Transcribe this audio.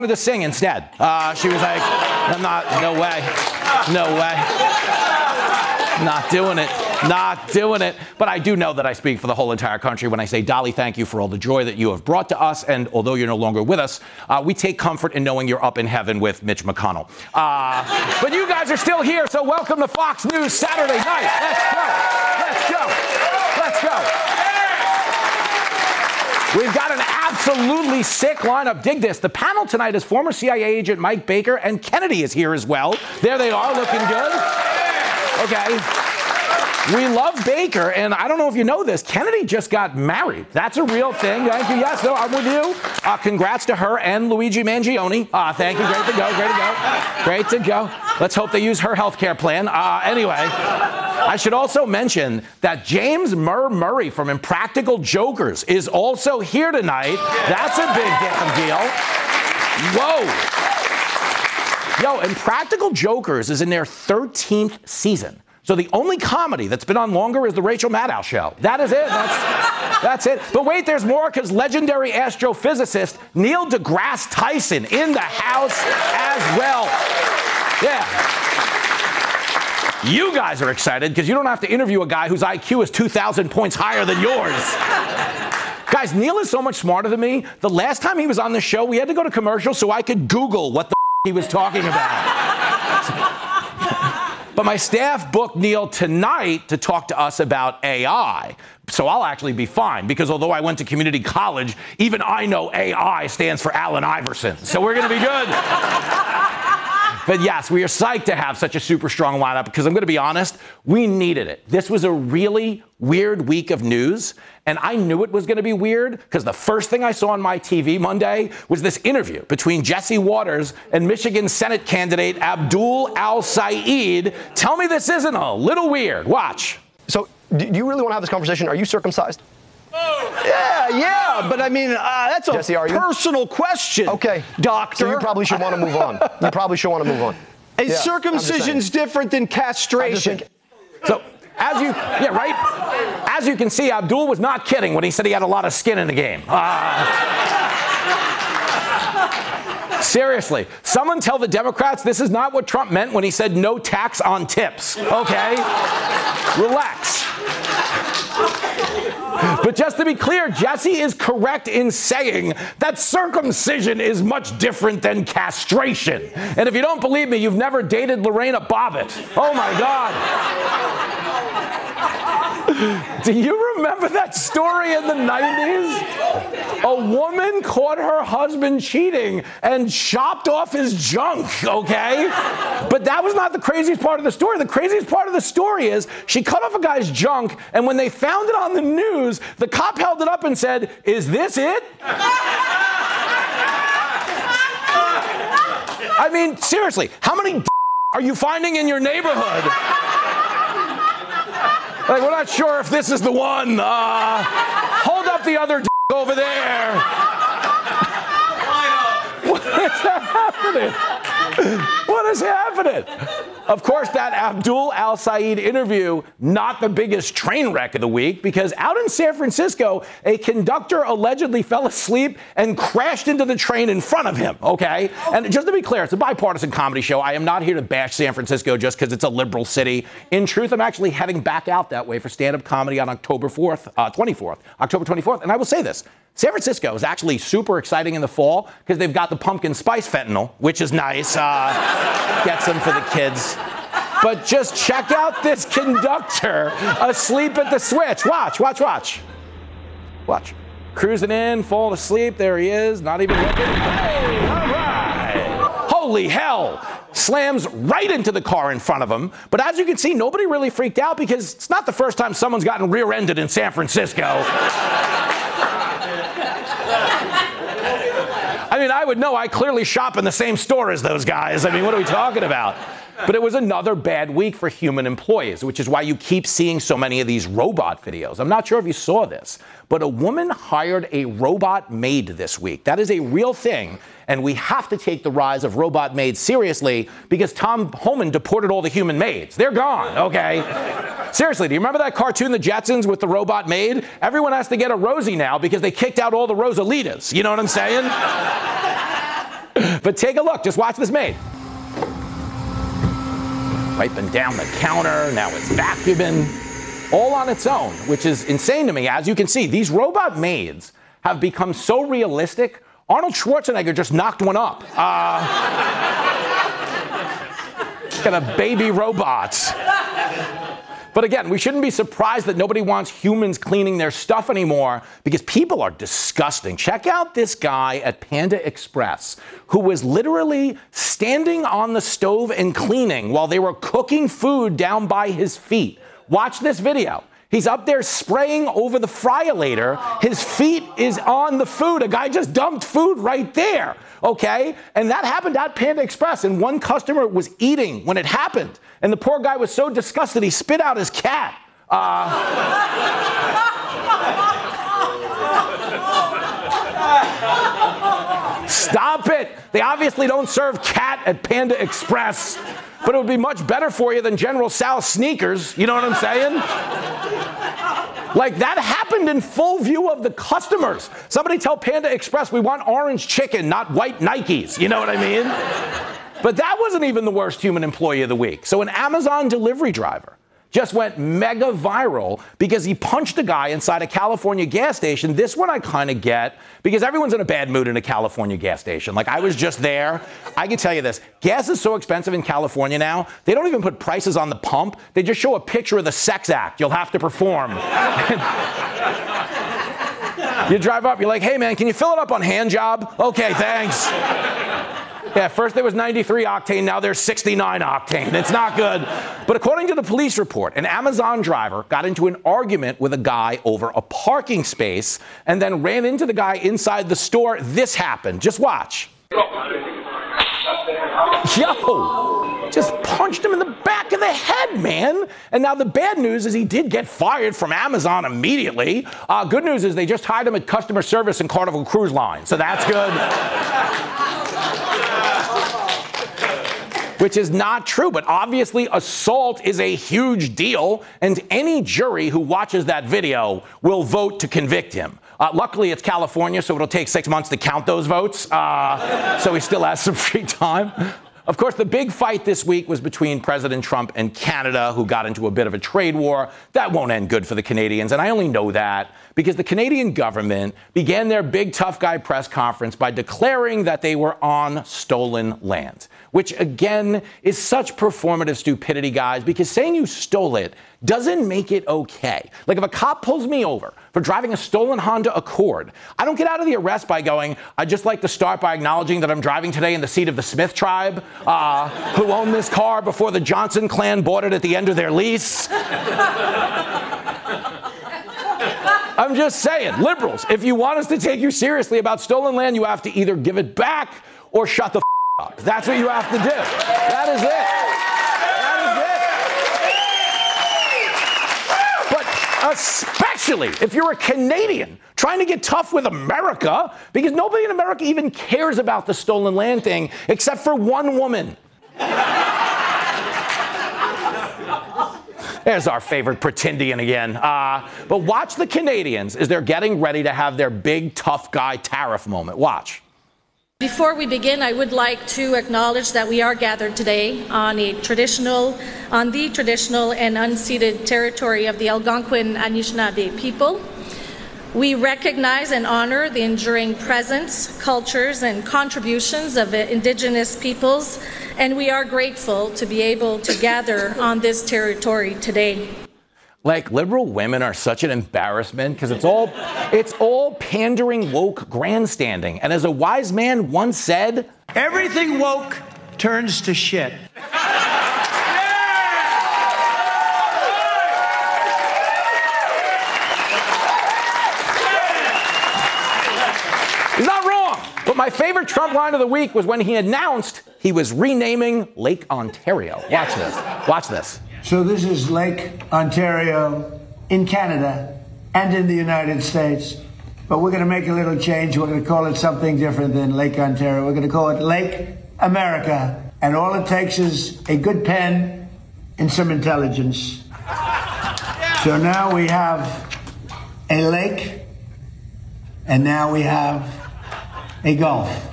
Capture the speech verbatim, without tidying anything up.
to sing instead. Uh, she was like, I'm not, no way, no way. Not doing it, not doing it. But I do know that I speak for the whole entire country when I say, Dolly, thank you for all the joy that you have brought to us. And although you're no longer with us, uh, we take comfort in knowing you're up in heaven with Mitch McConnell. Uh, but you guys are still here, so welcome to Fox News Saturday night. Let's go, let's go, let's go. We've got an absolutely sick lineup. Dig this. The panel tonight is former C I A agent Mike Baker, and Kennedy is here as well. There they are, looking good. Okay. We love Baker, and I don't know if you know this, Kennedy just got married. That's a real thing. Thank you. Yes, no, I'm with you. Uh, congrats to her and Luigi Mangione. Uh, thank you. Great to go. Great to go. Great to go. Let's hope they use her health care plan. Uh, anyway, I should also mention that James Murr Murray from Impractical Jokers is also here tonight. That's a big damn deal. Whoa. Yo, Impractical Jokers is in their thirteenth season. So the only comedy that's been on longer is the Rachel Maddow show. That is it. That's, that's it. But wait, there's more, because legendary astrophysicist Neil deGrasse Tyson in the house as well. Yeah. You guys are excited because you don't have to interview a guy whose I Q is two thousand points higher than yours. Guys, Neil is so much smarter than me. The last time he was on the show, we had to go to commercial so I could Google what the he was talking about. But my staff booked Neil tonight to talk to us about A I. So I'll actually be fine, because although I went to community college, even I know A I stands for Allen Iverson. So we're going to be good. But yes, we are psyched to have such a super strong lineup, because I'm going to be honest, we needed it. This was a really weird week of news, and I knew it was going to be weird because the first thing I saw on my T V Monday was this interview between Jesse Waters and Michigan Senate candidate Abdul Al-Sayed. Tell me this isn't a little weird. Watch. So, do you really want to have this conversation? Are you circumcised? Oh. Yeah, yeah, but I mean, uh, that's a Jesse, personal question. Okay, doctor. So you probably should want to move on. You probably should want to move on. Is yeah, circumcision's different than castration? So, as you, yeah, right? As you can see, Abdul was not kidding when he said he had a lot of skin in the game. Uh, seriously, someone tell the Democrats this is not what Trump meant when he said no tax on tips. Okay, relax. But just to be clear, Jesse is correct in saying that circumcision is much different than castration. And if you don't believe me, you've never dated Lorena Bobbitt. Oh, my God. Do you remember that story in the nineties? A woman caught her husband cheating and chopped off his junk, okay? But that was not the craziest part of the story. The craziest part of the story is she cut off a guy's junk, and when they found it on the news, the cop held it up and said, "Is this it?" I mean, seriously, how many d- are you finding in your neighborhood? Like, we're not sure if this is the one. Uh, hold up the other d- over there. What is happening? What is happening? Of course, that Abdul Al-Sayed interview, not the biggest train wreck of the week, because out in San Francisco, a conductor allegedly fell asleep and crashed into the train in front of him, okay? And just to be clear, it's a bipartisan comedy show. I am not here to bash San Francisco just because it's a liberal city. In truth, I'm actually heading back out that way for stand-up comedy on October fourth, uh, twenty-fourth, October twenty-fourth. And I will say this. San Francisco is actually super exciting in the fall because they've got the pumpkin spice fentanyl, which is nice. Uh, gets them for the kids. But just check out this conductor asleep at the switch. Watch, watch, watch. Watch. Cruising in, falling asleep. There he is. Not even looking. Hey, all right. Holy hell. Slams right into the car in front of him. But as you can see, nobody really freaked out because it's not the first time someone's gotten rear-ended in San Francisco. I mean, I would know. I clearly shop in the same store as those guys. I mean, what are we talking about? But it was another bad week for human employees, which is why you keep seeing so many of these robot videos. I'm not sure if you saw this, but a woman hired a robot maid this week. That is a real thing, and we have to take the rise of robot maids seriously because Tom Homan deported all the human maids. They're gone, okay? Seriously, do you remember that cartoon, The Jetsons, with the robot maid? Everyone has to get a Rosie now because they kicked out all the Rosalitas. You know what I'm saying? But take a look. Just watch this maid. Wiping down the counter. Now it's vacuuming. All on its own, which is insane to me. As you can see, these robot maids have become so realistic. Arnold Schwarzenegger just knocked one up. Uh, got a baby robot. But again, we shouldn't be surprised that nobody wants humans cleaning their stuff anymore because people are disgusting. Check out this guy at Panda Express who was literally standing on the stove and cleaning while they were cooking food down by his feet. Watch this video. He's up there spraying over the fryolator. His feet is on the food. A guy just dumped food right there, okay? And that happened at Panda Express, and one customer was eating when it happened. And the poor guy was so disgusted, he spit out his cat. Uh, Stop it. They obviously don't serve cat at Panda Express. But it would be much better for you than General Sal's sneakers. You know what I'm saying? Like, that happened in full view of the customers. Somebody tell Panda Express we want orange chicken, not white Nikes. You know what I mean? But that wasn't even the worst human employee of the week. So an Amazon delivery driver just went mega viral because he punched a guy inside a California gas station. This one I kind of get because everyone's in a bad mood in a California gas station. Like, I was just there. I can tell you this. Gas is so expensive in California now, they don't even put prices on the pump. They just show a picture of the sex act you'll have to perform. You drive up, you're like, hey, man, can you fill it up on hand job? Okay, thanks. Yeah, first there was ninety-three octane, now there's sixty-nine octane. It's not good. But according to the police report, an Amazon driver got into an argument with a guy over a parking space and then ran into the guy inside the store. This happened. Just watch. Yo! Just punched him in the back of the head, man. And now the bad news is he did get fired from Amazon immediately. Uh, good news is they just hired him at customer service in Carnival Cruise Line, so that's good. Which is not true, but obviously assault is a huge deal, and any jury who watches that video will vote to convict him. Uh, luckily, it's California, so it'll take six months to count those votes, uh, so he still has some free time. Of course, the big fight this week was between President Trump and Canada, who got into a bit of a trade war. That won't end good for the Canadians, and I only know that because the Canadian government began their big tough guy press conference by declaring that they were on stolen land, which again is such performative stupidity, guys, because saying you stole it doesn't make it okay. Like, if a cop pulls me over for driving a stolen Honda Accord, I don't get out of the arrest by going, I'd just like to start by acknowledging that I'm driving today in the seat of the Smith tribe, uh, who owned this car before the Johnson clan bought it at the end of their lease. I'm just saying, liberals, if you want us to take you seriously about stolen land, you have to either give it back or shut the f up. That's what you have to do. That is it. That is it. But especially if you're a Canadian trying to get tough with America, because nobody in America even cares about the stolen land thing except for one woman. There's our favorite pretendian again. Uh, but watch the Canadians as they're getting ready to have their big tough guy tariff moment. Watch. Before we begin, I would like to acknowledge that we are gathered today on a traditional, on the traditional and unceded territory of the Algonquin Anishinaabe people. We recognize and honor the enduring presence, cultures, and contributions of Indigenous peoples, and we are grateful to be able to gather on this territory today. Like, liberal women are such an embarrassment because it's all, it's all pandering, woke grandstanding. And as a wise man once said, everything woke turns to shit. He's not wrong. But my favorite Trump line of the week was when he announced he was renaming Lake Ontario. Watch this. Watch this. So this is Lake Ontario in Canada and in the United States. But we're going to make a little change. We're going to call it something different than Lake Ontario. We're going to call it Lake America. And all it takes is a good pen and some intelligence. So now we have a lake, and now we have a Gulf.